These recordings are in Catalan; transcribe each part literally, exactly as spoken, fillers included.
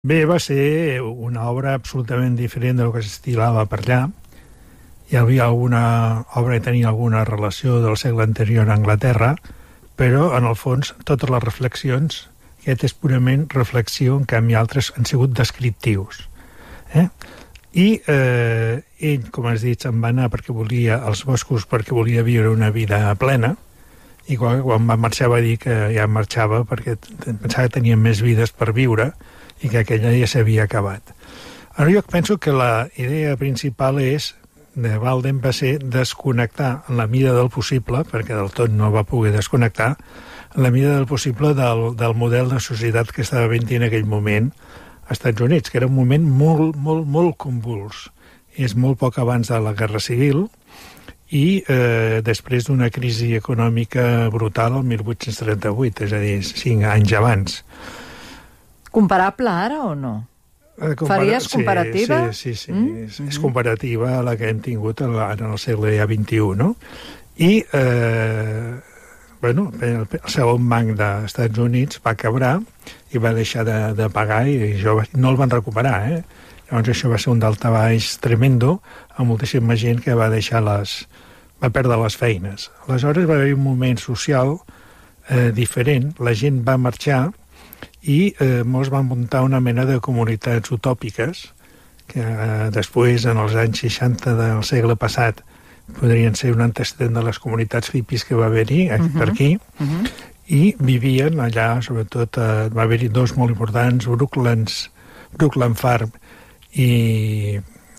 Bé, va ser una obra absolutament diferent del que s'estilava per allà. Hi havia alguna obra que tenia alguna relació del segle anterior a Anglaterra, però, en el fons, totes les reflexions, aquest és purament reflexió, en canvi altres han sigut descriptius. Eh? I eh, ell, com has dit, se'n va anar perquè volia als boscos, perquè volia viure una vida plena, i quan, quan va marxar va dir que ja marxava perquè pensava que tenia més vides per viure i que aquella ja s'havia acabat. Ara jo penso que la idea principal és, de Walden, va ser desconnectar en la mida del possible, perquè del tot no va poder desconnectar, en la mida del possible del, del model de societat que estava havent en aquell moment als Estats Units, que era un moment molt, molt, molt convuls. És molt poc abans de la Guerra Civil i eh, després d'una crisi econòmica brutal el mil vuit-cents trenta-vuit, és a dir, cinc anys abans. Comparable ara o no? Eh, compara... Faries comparativa? Sí, sí, sí. Mm? És, és comparativa a la que hem tingut en el segle vint-i-u, no? I, eh, bueno, el, el segon banc dels Estats Units va quebrar i va deixar de, de pagar i això va, no el van recuperar, eh? Llavors això va ser un daltabaix tremendo amb moltíssima gent que va deixar les... va perdre les feines. Aleshores va haver un moment social eh, diferent, la gent va marxar i eh, molts van muntar una mena de comunitats utòpiques que eh, després, en els anys seixanta del segle passat, podrien ser un antecedent de les comunitats hippies que va haver-hi uh -huh. per aquí, uh -huh. i vivien allà, sobretot, eh, va haver-hi dos molt importants, Brooklands, Brookland Farm i...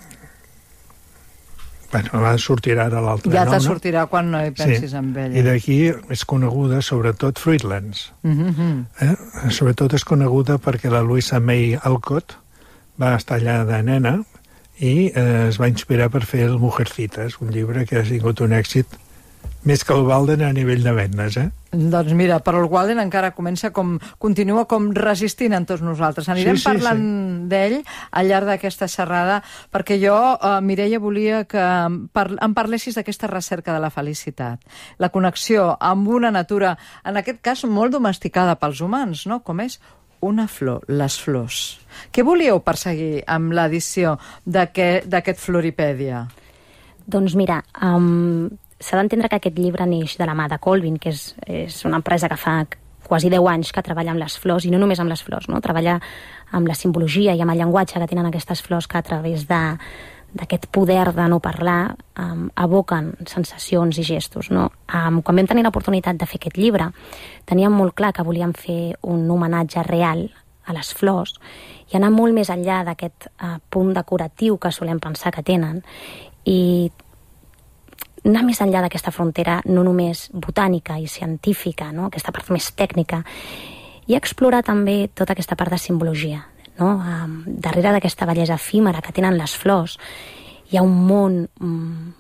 Bueno, va sortir ara l'altre ja nom, te no? sortirà quan no hi pensis sí. en ella. I d'aquí és coneguda, sobretot, Fruitlands. Uh -huh. eh? Sobretot és coneguda perquè la Louisa May Alcott va estar allà de nena i eh, es va inspirar per fer el Mujercitas, un llibre que ha sigut un èxit més que el Walden a nivell de vendes, eh? Doncs mira, però el Walden encara comença com, continua com resistint en tots nosaltres. Anirem sí, sí, parlant sí. d'ell al llarg d'aquesta xerrada, perquè jo, eh, Mireia, volia que par em parlessis d'aquesta recerca de la felicitat, la connexió amb una natura, en aquest cas molt domesticada pels humans, no? Com és una flor, les flors. Què volíeu perseguir amb l'edició d'aquest Floripèdia? Doncs mira, um, s'ha d'entendre que aquest llibre neix de la mà de Colvin, que és, és una empresa que fa quasi deu anys que treballa amb les flors, i no només amb les flors, no? Treballa amb la simbologia i amb el llenguatge que tenen aquestes flors que a través de d'aquest poder de no parlar um, evoquen sensacions i gestos, no? Um, quan vam tenir l'oportunitat de fer aquest llibre, teníem molt clar que volíem fer un homenatge real a les flors i anar molt més enllà d'aquest uh, punt decoratiu que solem pensar que tenen i anar més enllà d'aquesta frontera no només botànica i científica, no? Aquesta part més tècnica, i explorar també tota aquesta part de simbologia, no? Um, darrere d'aquesta bellesa efímera que tenen les flors hi ha un món um,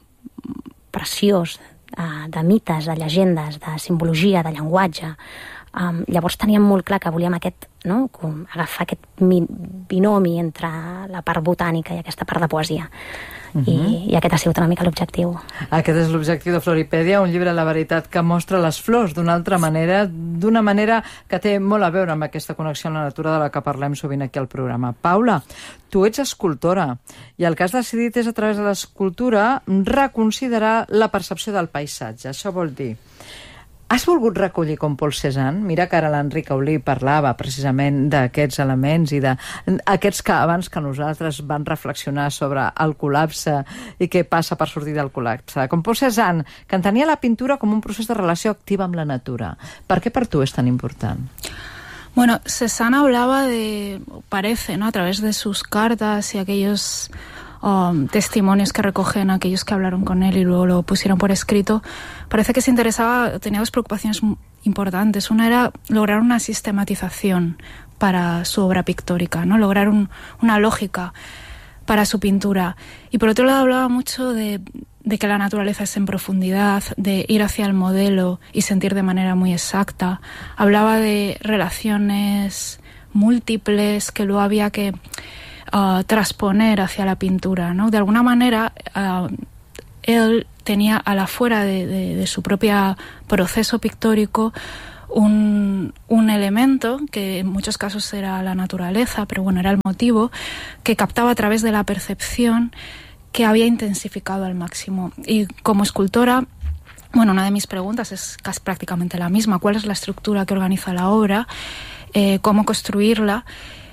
preciós uh, de mites, de llegendes, de simbologia, de llenguatge. Um, llavors teníem molt clar que volíem aquest, no? Com agafar aquest binomi entre la part botànica i aquesta part de poesia. Uh-huh. I, i aquest ha sigut una mica l'objectiu. Aquest és l'objectiu de Floripèdia, un llibre, la veritat, que mostra les flors d'una altra manera, d'una manera que té molt a veure amb aquesta connexió amb la natura de la que parlem sovint aquí al programa. Paula, tu ets escultora i el que has decidit és, a través de l'escultura, reconsiderar la percepció del paisatge. Això vol dir... Has volgut recollir com Paul Cézanne? Mira que ara l'Enric Aulí parlava precisament d'aquests elements i d'aquests que abans que nosaltres van reflexionar sobre el col·lapse i què passa per sortir del col·lapse. Com Paul Cézanne, que entenia la pintura com un procés de relació activa amb la natura. Per què per tu és tan important? Bueno, Cézanne hablaba de, parece, ¿no? A través de sus cartas y aquellos Um, testimonios que recogen aquellos que hablaron con él y luego lo pusieron por escrito, parece que se interesaba, tenía dos preocupaciones importantes. Una era lograr una sistematización para su obra pictórica, ¿no? Lograr un, una lógica para su pintura. Y por otro lado hablaba mucho de, de que la naturaleza es en profundidad, de ir hacia el modelo y sentir de manera muy exacta. Hablaba de relaciones múltiples que luego había que Uh, transponer hacia la pintura, ¿no? De alguna manera, uh, él tenía a la fuera de, de, de su propio proceso pictórico un, un elemento que en muchos casos era la naturaleza, pero bueno, era el motivo, que captaba a través de la percepción, que había intensificado al máximo. Y como escultora, bueno, una de mis preguntas es casi prácticamente la misma: ¿cuál es la estructura que organiza la obra? Eh, ¿Cómo construirla?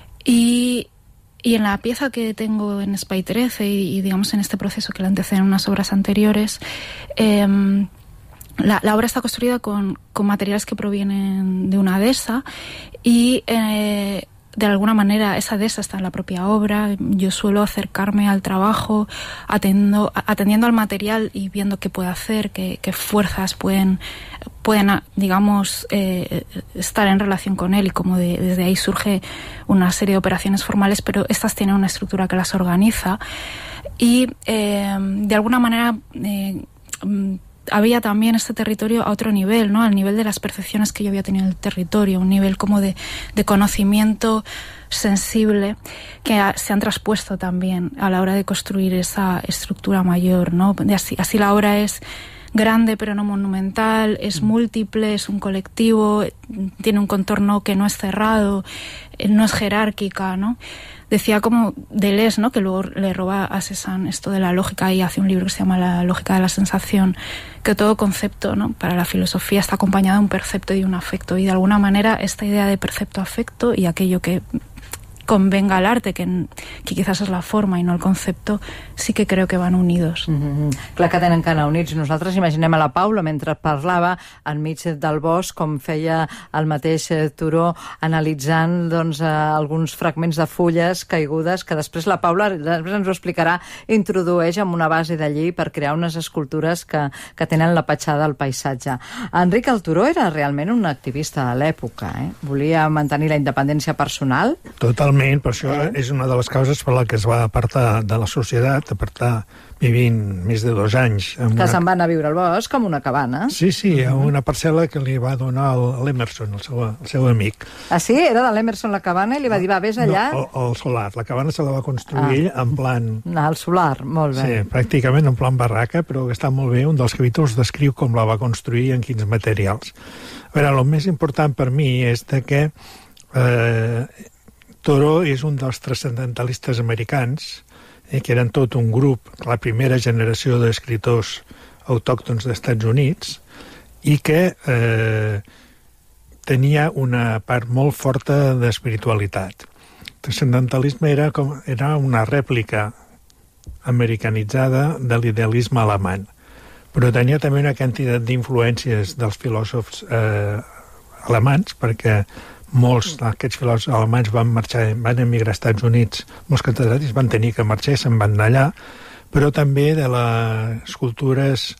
Y, y en la pieza que tengo en Espai trece y, y digamos en este proceso que la anteceden unas obras anteriores, eh, la, la obra está construida con, con materiales que provienen de una dehesa y eh, de alguna manera esa dehesa está en la propia obra. Yo suelo acercarme al trabajo atendiendo, atendiendo al material y viendo qué puede hacer, qué, qué fuerzas pueden, pueden digamos, eh, estar en relación con él, y como de, desde ahí surge una serie de operaciones formales, pero estas tienen una estructura que las organiza y eh, de alguna manera eh, había también este territorio a otro nivel, ¿no? Al nivel de las percepciones que yo había tenido en el territorio, un nivel como de, de conocimiento sensible que ha, se han traspuesto también a la hora de construir esa estructura mayor, ¿no? De así, así la obra es grande pero no monumental, es múltiple, es un colectivo, tiene un contorno que no es cerrado, no es jerárquica, ¿no? Decía como Deleuze, ¿no?, que luego le roba a Cézanne esto de la lógica y hace un libro que se llama La lógica de la sensación, que todo concepto, ¿no?, para la filosofía está acompañado de un percepto y de un afecto, y de alguna manera esta idea de percepto-afecto y aquello que convenga al arte, que, que quizás és la forma i no el concepte, sí que creo que van unidos. Mm-hmm. Clar que tenen que anar units. Nosaltres imaginem a la Paula mentre parlava enmig del bosc, com feia el mateix Turó, analitzant doncs, alguns fragments de fulles caigudes que després la Paula després ens ho explicarà, introdueix amb una base d'allí per crear unes escultures que, que tenen la petjada al paisatge. Enric el Turó era realment un activista de l'època, eh? Volia mantenir la independència personal. Totalment. Per això eh? és una de les causes per la que es va apartar de la societat, apartar vivint més de dos anys. Que una... se'n va anar a viure al bosc, com una cabana. Sí, sí, a una parcel·la que li va donar l'Emerson, el seu, el seu amic. Ah, sí? Era de l'Emerson la cabana i li va dir, va, vés allà? No, el, el solar. La cabana se la va construir ah. en plan... Ah, el solar, molt bé. Sí, pràcticament en plan barraca, però que està molt bé. Un dels capítols descriu com la va construir i en quins materials. A veure, el més important per mi és de que eh, Thoreau és un dels transcendentalistes americans, eh, que eren tot un grup, la primera generació d'escriptors autòctons dels Estats Units, i que eh, tenia una part molt forta d'espiritualitat. El transcendentalisme era, com, era una rèplica americanitzada de l'idealisme alemany, però tenia també una quantitat d'influències dels filòsofs eh, alemans, perquè molts d'aquests filòsofs alemanys van marxar, van emigrar als Estats Units, molts catedràtics van tenir que marxar i se'n van anar allà, però també de les cultures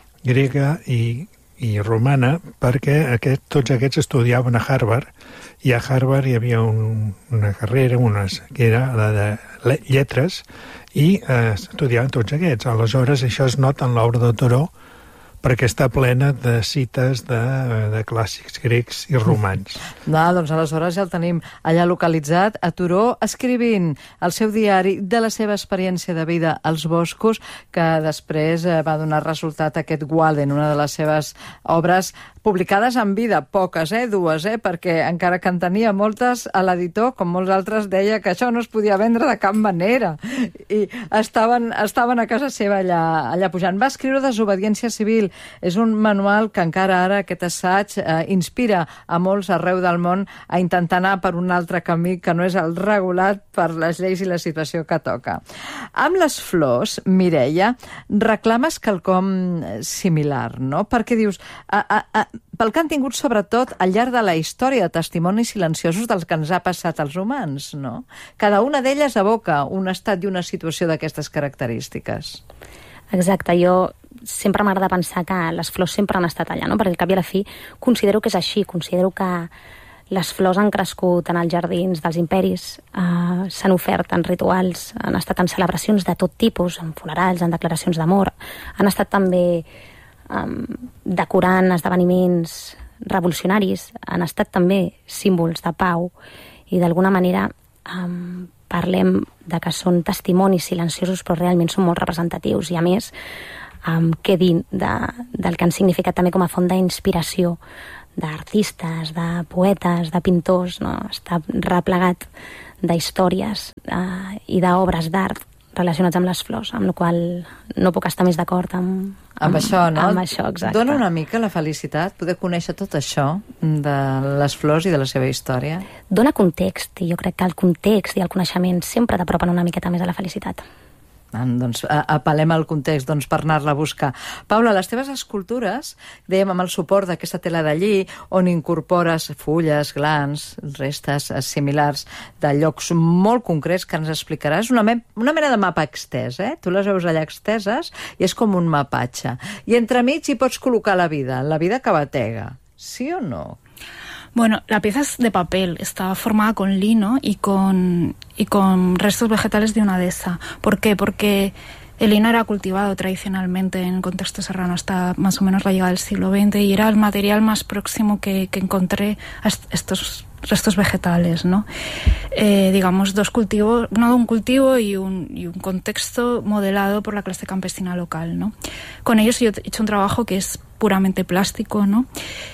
grega i, i romana, perquè aquest, tots aquests estudiaven a Harvard, i a Harvard hi havia un, una carrera, unes, que era la de lletres, i eh, estudiaven tots aquests. Aleshores, això es nota en l'obra de Thoreau, perquè està plena de cites de, de clàssics grecs i romans. No, doncs aleshores ja el tenim allà localitzat, a Turó, escrivint el seu diari de la seva experiència de vida als boscos, que després va donar resultat aquest Walden, una de les seves obres publicades en vida, poques, eh, dues, eh, perquè encara que en tenia moltes, a l'editor, com molts altres, deia que això no es podia vendre de cap manera. I estaven, estaven a casa seva allà, allà pujant. Va escriure Desobediència civil. És un manual que encara ara, aquest assaig, eh, inspira a molts arreu del món a intentar anar per un altre camí que no és el regulat per les lleis i la situació que toca. Amb les flors, Mireia, reclames quelcom similar, no? Perquè dius... A, a, a, pel que han tingut sobretot al llarg de la història de testimonis silenciosos dels que ens ha passat als humans, no? Cada una d'elles evoca un estat i una situació d'aquestes característiques. Exacte, jo sempre m'agrada pensar que les flors sempre han estat allà, no? Perquè al cap i a la fi considero que és així, considero que les flors han crescut en els jardins dels imperis, eh, s'han ofert en rituals, han estat en celebracions de tot tipus, en funerals, en declaracions d'amor, han estat també um, decorant esdeveniments revolucionaris, han estat també símbols de pau i d'alguna manera um, parlem de que són testimonis silenciosos però realment són molt representatius i a més um, quedin de, del que han significat també com a font d'inspiració d'artistes, de poetes, de pintors, no? Està replegat d'històries eh, i d'obres d'art relacionats amb les flors, amb la qual no puc estar més d'acord amb, amb, amb això, no? Amb això, exacte. Dona una mica la felicitat poder conèixer tot això de les flors i de la seva història? Dona context, i jo crec que el context i el coneixement sempre t'apropen una miqueta més a la felicitat. Ah, doncs apel·lem al context doncs, per anar-la a buscar. Paula, les teves escultures, dèiem amb el suport d'aquesta tela de lli, on incorpores fulles, glans, restes similars de llocs molt concrets que ens explicaràs, una, me una mena de mapa extès, eh? Tu les veus allà exteses i és com un mapatge. I entremig hi pots col·locar la vida, la vida que batega. Sí o no? Bueno, la pieza es de papel, está formada con lino y con, y con restos vegetales de una dehesa. ¿Por qué? Porque el lino era cultivado tradicionalmente en el contexto serrano hasta más o menos la llegada del siglo veinte y era el material más próximo que, que encontré a estos restos vegetales, ¿no? Eh, digamos, dos cultivos, no un cultivo y un, y un contexto modelado por la clase campesina local, ¿no? Con ellos yo he hecho un trabajo que es puramente plástico, ¿no?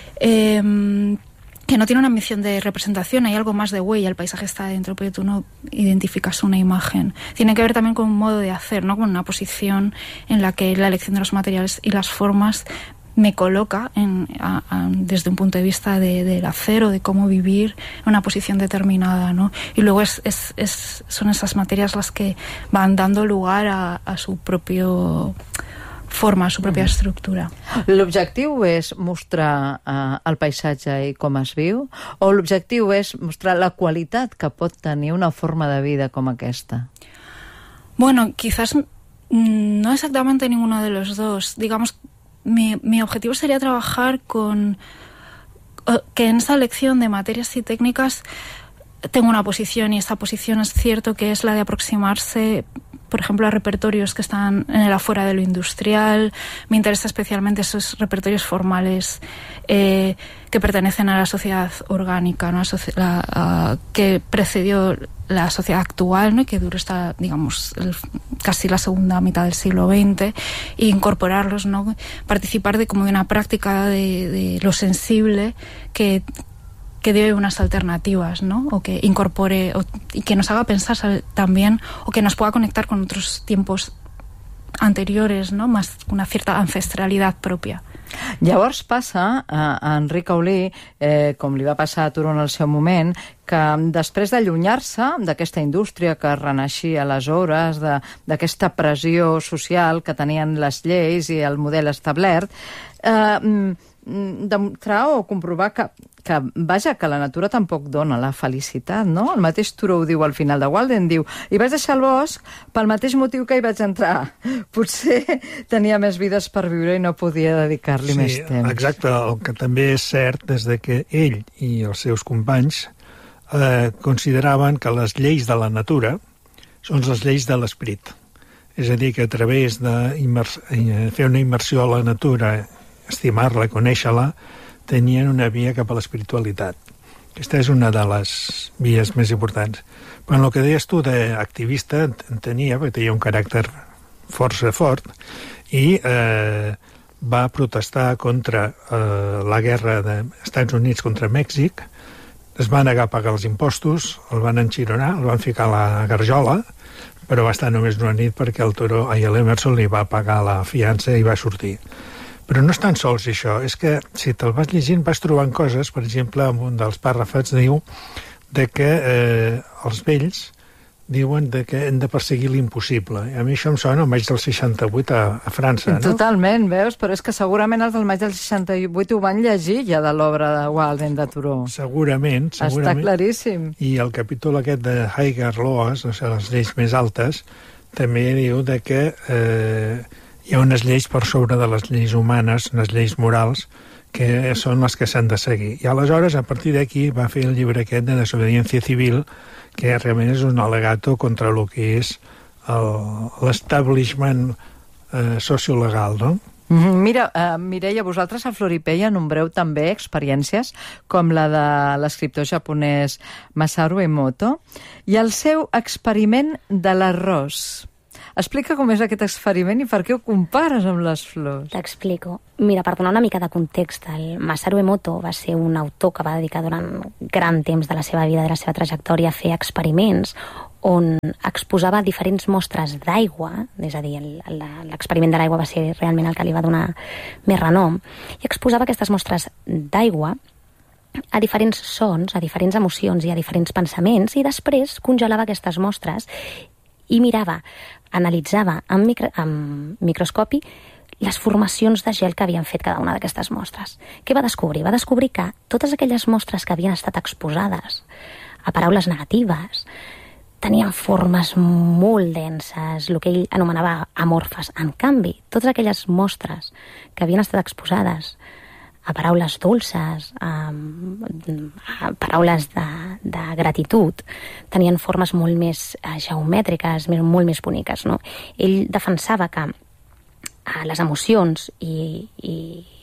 Eh, que no tiene una ambición de representación, hay algo más de huella, el paisaje está dentro, pero tú no identificas una imagen. Tiene que ver también con un modo de hacer, ¿no? Con una posición en la que la elección de los materiales y las formas me coloca en, a, a, desde un punto de vista de, del hacer o de cómo vivir en una posición determinada, ¿no? Y luego es, es, es, son esas materias las que van dando lugar a, a su propio... forma, su pròpia estructura. L'objectiu és mostrar uh, el paisatge i com es viu, o l'objectiu és mostrar la qualitat que pot tenir una forma de vida com aquesta? Bueno, quizás no exactamente ninguno de los dos. Digamos, mi, mi objetivo sería trabajar con que en esa elección de materias y técnicas tengo una posición, y esa posición es cierto que es la de aproximarse, por ejemplo, a repertorios que están en el afuera de lo industrial. Me interesa especialmente esos repertorios formales eh, que pertenecen a la sociedad orgánica, ¿no? la, a, que precedió la sociedad actual, ¿no? Y que duró hasta, digamos, el, casi la segunda mitad del siglo veinte, e incorporarlos, ¿no? Participar de como de una práctica de, de lo sensible que que dé unas alternativas, ¿no? O que incorpore o, y que nos haga pensar también, o que nos pueda conectar con otros tiempos anteriores, ¿no? Más una cierta ancestralidad propia. Llavors passa a, a Enric Aulí, eh, com li va passar a Turó en el seu moment, que després d'allunyar-se d'aquesta indústria que renaixia aleshores, d'aquesta pressió social que tenien les lleis i el model establert, eh, demostrar o comprovar que, que, vaja, que la natura tampoc dona la felicitat, no? El mateix Turó ho diu al final de Walden, diu, i vaig deixar el bosc pel mateix motiu que hi vaig entrar. Potser tenia més vides per viure i no podia dedicar-li sí, més temps. Exacte, el que també és cert és que ell i els seus companys eh, consideraven que les lleis de la natura són les lleis de l'esperit. És a dir, que a través de fer una immersió a la natura, estimar-la, conèixer-la, tenien una via cap a l'espiritualitat. Aquesta és una de les vies més importants. Però en el que deies tu d'activista en tenia, perquè tenia un caràcter força fort, i eh, va protestar contra eh, la guerra dels Estats Units contra Mèxic, es va negar a pagar els impostos, el van enxironar, el van ficar a la garjola, però va estar només una nit perquè el Turó, ai, l'Emerson li va pagar la fiança i va sortir. Però no és tan sols això, és que si te'l vas llegint vas trobant coses, per exemple, en un dels pàrrafs diu de que eh, els vells diuen de que hem de perseguir l'impossible. A mi això em sona al maig del seixanta-vuit a, a França, no? Totalment, veus? Però és que segurament els del maig del seixanta-vuit ho van llegir ja de l'obra de Walden de Turó. Segurament, segurament. Està claríssim. I el capítol aquest de Higher Laws, o sigui, les lleis més altes, també diu de que eh, hi ha unes lleis per sobre de les lleis humanes, unes lleis morals, que són les que s'han de seguir. I aleshores, a partir d'aquí, va fer el llibre aquest de Desobediència Civil, que realment és un alegato contra el que és l'establishment eh, sociolegal, no? Mira, uh, Mireia, vosaltres a Floripeia nombreu també experiències com la de l'escriptor japonès Masaru Emoto i el seu experiment de l'arròs. Explica com és aquest experiment i per què ho compares amb les flors. T'explico. Mira, per donar una mica de context, el Masaru Emoto va ser un autor que va dedicar durant gran temps de la seva vida, de la seva trajectòria, a fer experiments on exposava diferents mostres d'aigua, és a dir, l'experiment de l'aigua va ser realment el que li va donar més renom, i exposava aquestes mostres d'aigua a diferents sons, a diferents emocions i a diferents pensaments, i després congelava aquestes mostres i mirava, analitzava amb, micro, amb microscopi les formacions de gel que havien fet cada una d'aquestes mostres. Què va descobrir? Va descobrir que totes aquelles mostres que havien estat exposades a paraules negatives tenien formes molt denses, el que ell anomenava amorfes. En canvi, totes aquelles mostres que havien estat exposades a paraules dolces, a, a paraules de, de gratitud, tenien formes molt més geomètriques, molt més boniques, no? Ell defensava que les emocions i, i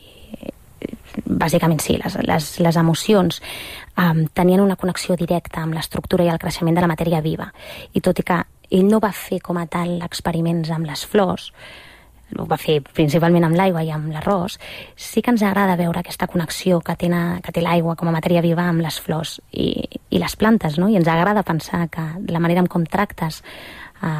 bàsicament sí, les, les, les emocions um, tenien una connexió directa amb l'estructura i el creixement de la matèria viva, i tot i que ell no va fer com a tal experiments amb les flors, ho va fer principalment amb l'aigua i amb l'arròs, sí que ens agrada veure aquesta connexió que té, que té l'aigua com a matèria viva amb les flors i, i les plantes, no? I ens agrada pensar que la manera en com tractes uh,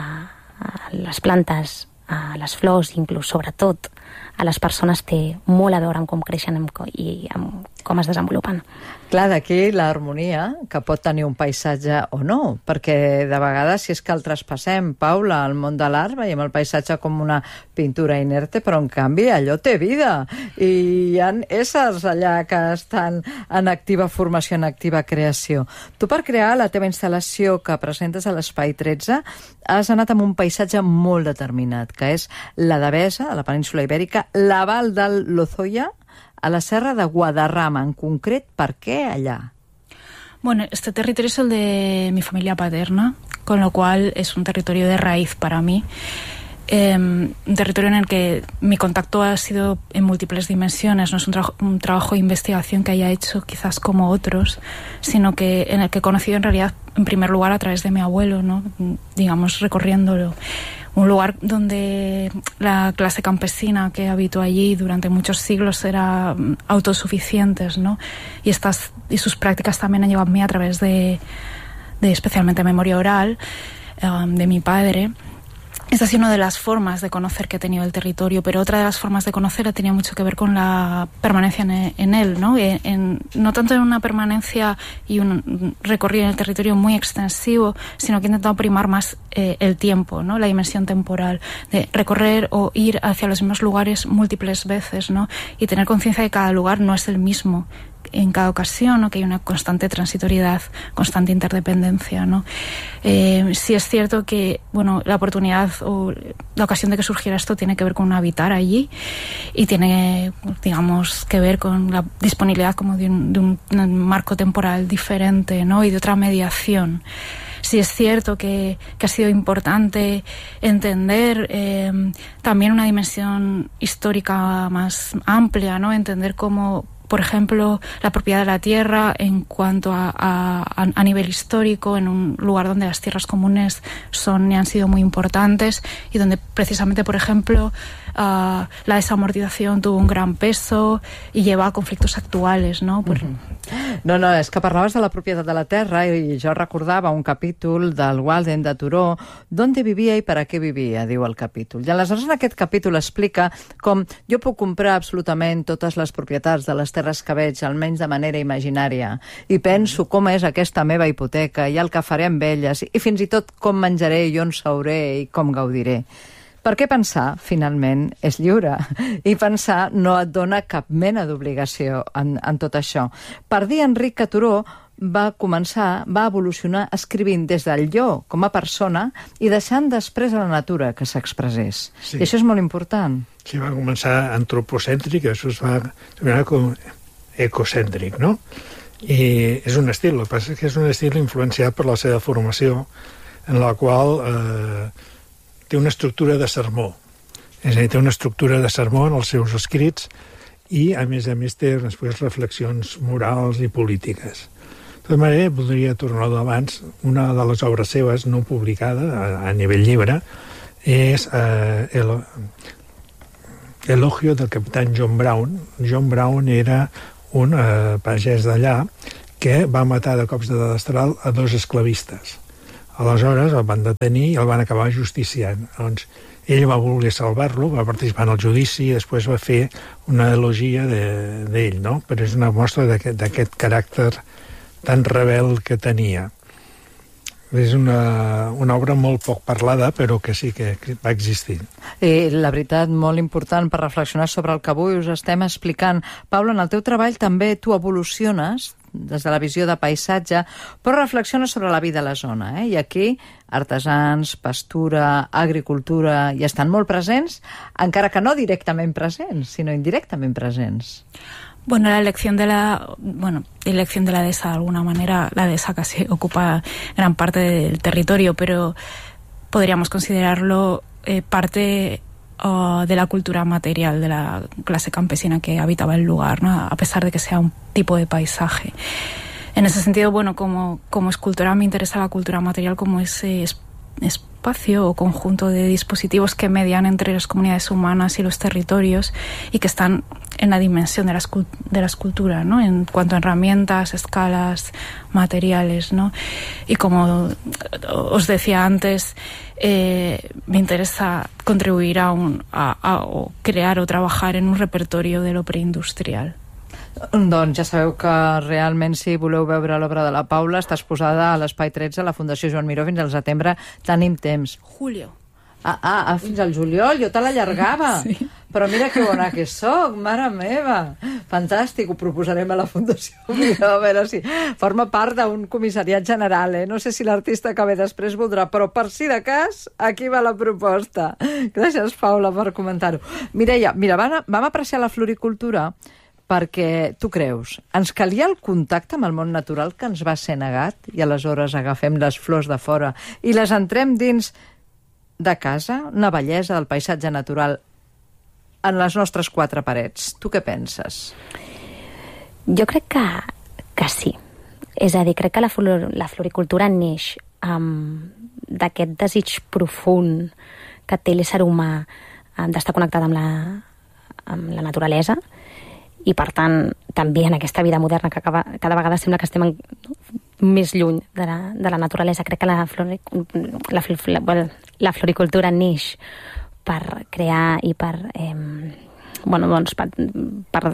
les plantes, a les flors, inclús sobretot a les persones, té molt a veure amb com creixen i amb com es desenvolupen. Clar, d'aquí l'harmonia que pot tenir un paisatge o no, perquè de vegades si és que el traspassem, Paula, al món de l'art, veiem el paisatge com una pintura inerte, però en canvi allò té vida i hi ha éssers allà que estan en activa formació, en activa creació. Tu, per crear la teva instal·lació que presentes a l'Espai tretze, has anat amb un paisatge molt determinat, que és la Devesa, a la península Ibèrica, la Val del Lozoya, a la Serra de Guadarrama, en concret, ¿por qué allá? Bueno, este territorio es el de mi familia paterna, con lo cual es un territorio de raíz para mí. Eh, un territorio en el que mi contacto ha sido en múltiples dimensiones, no es un, tra- un trabajo de investigación que haya hecho quizás como otros, sino que en el que he conocido en realidad en primer lugar a través de mi abuelo, ¿no? Digamos, recorriéndolo. Un lugar donde la clase campesina que habitó allí durante muchos siglos era autosuficientes, ¿no? Y estas y sus prácticas también han llegado a mí a través de, de especialmente memoria oral, um, de mi padre. Esta ha sido una de las formas de conocer que he tenido el territorio, pero otra de las formas de conocer tenía mucho que ver con la permanencia en, en él, ¿no? En, en, no tanto en una permanencia y un recorrido en el territorio muy extensivo, sino que he intentado primar más eh, el tiempo, ¿no? La dimensión temporal, de recorrer o ir hacia los mismos lugares múltiples veces, ¿no? Y tener conciencia de que cada lugar no es el mismo en cada ocasión, ¿no? Que hay una constante transitoriedad, constante interdependencia, ¿no? Eh, sí es cierto que, bueno, la oportunidad o la ocasión de que surgiera esto tiene que ver con habitar allí y tiene, digamos, que ver con la disponibilidad como de un, de un, un marco temporal diferente, ¿no? Y de otra mediación. Sí es cierto que, que ha sido importante entender eh, también una dimensión histórica más amplia, ¿no? Entender cómo, por ejemplo, la propiedad de la tierra en cuanto a, a, a nivel histórico, en un lugar donde las tierras comunes son y han sido muy importantes y donde precisamente, por ejemplo, uh, la desamortización tuvo un gran peso y lleva a conflictos actuales, ¿no? Por... No, no, és que parlaves de la propietat de la terra i jo recordava un capítol del Walden de Turó, «Dónde vivia i per a què vivia», diu el capítol. I aleshores en aquest capítol explica com jo puc comprar absolutament totes les propietats de les terres que veig, almenys de manera imaginària, i penso com és aquesta meva hipoteca i el que faré amb elles, i fins i tot com menjaré i on seuré i com gaudiré. Perquè pensar, finalment, és lliure. I pensar no et dona cap mena d'obligació en, en tot això. Per dir Enric que Turó va començar, va evolucionar escrivint des del jo com a persona i deixant després a la natura que s'expressés. Sí. I això és molt important. Sí, va començar antropocèntric, això es va donar com ecocèntric, no? I és un estil, el que passa és que és un estil influenciat per la seva formació, en la qual eh, té una estructura de sermó. És a dir, té una estructura de sermó en els seus escrits i, a més a més, té després reflexions morals i polítiques. De tota manera, voldria tornar d'abans, una de les obres seves no publicada a, a nivell llibre és eh, el, Elogio del capitán John Brown. John Brown era un eh, pagès d'allà que va matar de cops de destral a dos esclavistes. Aleshores el van detenir i el van acabar justiciant. Doncs ell va voler salvar-lo, va participar en el judici i després va fer una elogia d'ell, de, no? Però és una mostra d'aquest caràcter tan rebel que tenia. És una, una obra molt poc parlada, però que sí que va existir. I la veritat, molt important per reflexionar sobre el que avui us estem explicant. Paula, en el teu treball també tu evoluciones des de la visió de paisatge, però reflexiones sobre la vida a la zona, eh? I aquí artesans, pastura, agricultura, hi estan molt presents, encara que no directament presents, sinó indirectament presents. Bueno, la elección de la, bueno, elección de la dehesa, de alguna manera, la dehesa casi ocupa gran parte del territorio, pero podríamos considerarlo eh, parte uh, de la cultura material de la clase campesina que habitaba el lugar, ¿no? A pesar de que sea un tipo de paisaje. En ese sentido, bueno, como, como escultora me interesa la cultura material como ese espacio o conjunto de dispositivos que median entre las comunidades humanas y los territorios y que están en la dimensión de la, de la escultura, ¿no? En cuanto a herramientas, escalas, materiales, ¿no? Y como os decía antes, eh, me interesa contribuir a, un, a, a o crear o trabajar en un repertorio de lo preindustrial. Doncs ja sabeu que realment si voleu veure l'obra de la Paula està exposada a l'Espai tretze a la Fundació Joan Miró fins al setembre. Tenim temps. Julio. Ah, ah, ah fins al juliol, jo te l'allargava. Sí. Però mira que bona que soc, mare meva. Fantàstic, ho proposarem a la Fundació Miró, a veure si forma part d'un comissariat general, eh? No sé si l'artista que ve després voldrà, però per si de cas, aquí va la proposta. Gràcies, Paula, per comentar-ho. Mireia, mira, vam, vam apreciar la floricultura perquè, tu creus, ens calia el contacte amb el món natural que ens va ser negat i aleshores agafem les flors de fora i les entrem dins de casa, una bellesa del paisatge natural en les nostres quatre parets. Tu què penses? Jo crec que, que sí. És a dir, crec que la, flor, la floricultura neix um, d'aquest desig profund que té l'ésser humà um, d'estar connectat amb la, amb la naturalesa i, per tant, també en aquesta vida moderna que acaba, cada vegada sembla que estem en, més lluny de la, de la naturalesa. Crec que la, flori, la, la, la floricultura neix per crear i per... Eh, bueno, doncs, per, per...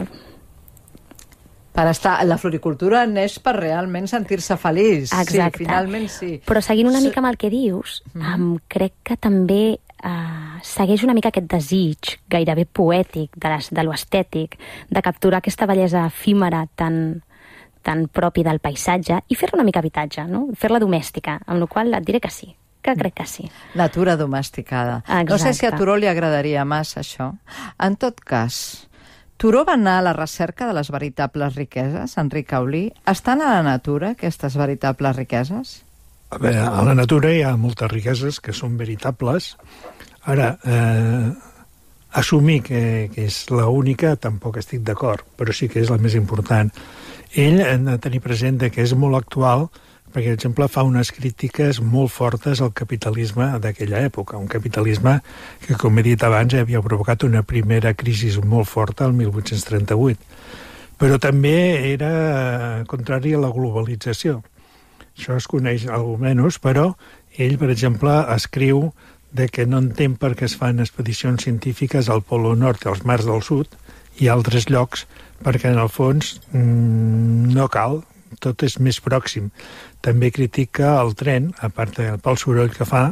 Per estar... La floricultura neix per realment sentir-se feliç. Exacte. Sí, finalment sí. Però seguint una mica amb el que dius, mm. um, crec que també Uh, segueix una mica aquest desig gairebé poètic de, les, de l'estètic, de capturar aquesta bellesa efímera tan, tan propi del paisatge i fer-la una mica habitatge, no? Fer-la domèstica, amb la qual et diré que sí, que crec que sí. Natura domesticada. Exacte. No sé si a Turó li agradaria massa això. En tot cas, Turó va anar a la recerca de les veritables riqueses, Enric Aulí. Estan a la natura, aquestes veritables riqueses? A veure, a la natura hi ha moltes riqueses que són veritables. Ara, eh, assumir que, que és l'única tampoc estic d'acord, però sí que és la més important. Ell ha de tenir present que és molt actual perquè, per exemple, fa unes crítiques molt fortes al capitalisme d'aquella època, un capitalisme que, com he dit abans, havia provocat una primera crisi molt forta el mil vuit-cents trenta-vuit, però també era contrari a la globalització. Això es coneix almenys, però ell, per exemple, escriu de que no entén per què es fan expedicions científiques al Polo Nord i als mars del Sud i altres llocs, perquè en el fons mmm, no cal, tot és més pròxim. També critica el tren, a part de, pel soroll que fa,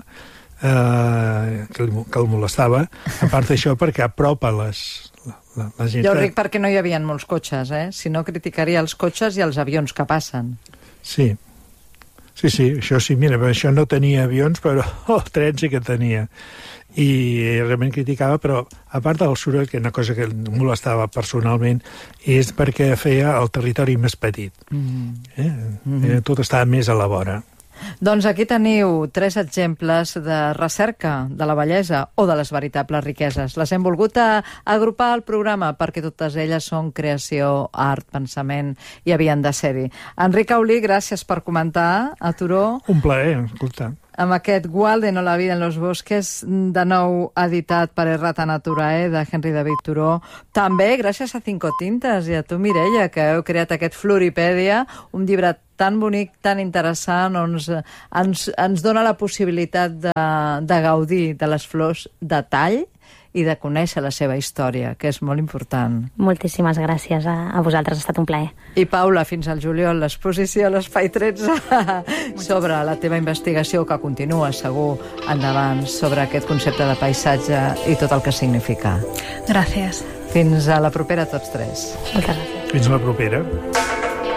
eh, que, li, que el molestava, a part d'això perquè apropa les... La, la, la gent... Jo dic perquè no hi havia molts cotxes, eh? Si no, criticaria els cotxes i els avions que passen. Sí. Sí, sí, això sí, mira, això no tenia avions, però el tren sí que tenia. I realment criticava, però a part del soroll, que una cosa que em molestava personalment, és perquè feia el territori més petit. Mm. Eh? Mm-hmm. Tot estava més a la vora. Doncs aquí teniu tres exemples de recerca de la bellesa o de les veritables riqueses. Les hem volgut agrupar al programa perquè totes elles són creació, art, pensament i havien de ser-hi. Enric Aulí, gràcies per comentar a Turó. Un plaer, escolta. amb aquest Walden o la vida en los bosques, de nou editat per Errata Naturae, de Henry David Thoreau. També gràcies a Cinco Tintes i a tu, Mireia, que heu creat aquest Floripèdia, un llibre tan bonic, tan interessant, on ens, ens, ens dona la possibilitat de, de gaudir de les flors de tall i de conèixer la seva història, que és molt important. Moltíssimes gràcies a, a vosaltres, ha estat un plaer. I Paula, fins al juliol, l'exposició a l'Espai tretze sobre la teva investigació, que continua segur endavant, sobre aquest concepte de paisatge i tot el que significa. Gràcies. Fins a la propera, tots tres. Moltes gràcies. Fins a la propera.